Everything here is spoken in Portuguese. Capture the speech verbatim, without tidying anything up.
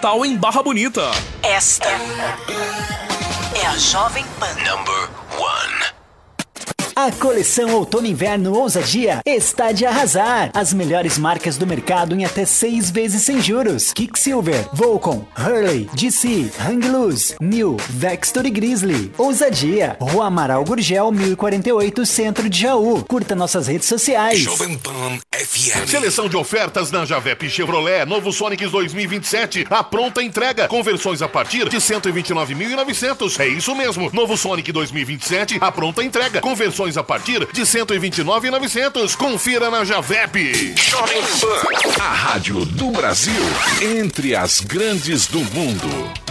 Natal em Barra Bonita. Esta é a Jovem Pan. Number one. A coleção Outono e Inverno Ousadia está de arrasar. As melhores marcas do mercado em até seis vezes sem juros. Quicksilver, Volcom, Hurley, D C, Hang Loose, New, Vextor e Grizzly. Ousadia, Rua Amaral Gurgel, mil e quarenta e oito, Centro de Jaú. Curta nossas redes sociais. Jovem Pan F M. Seleção de ofertas na Javep Chevrolet. Novo Sonic dois mil e vinte e sete. A pronta entrega. Conversões a partir de cento e vinte e nove mil e novecentos. É isso mesmo. Novo Sonic dois mil e vinte e sete. A pronta entrega. Conversões a partir de cento e vinte e nove mil e novecentos. Confira na Javep. Jovem Pan. A rádio do Brasil. Entre as grandes do mundo.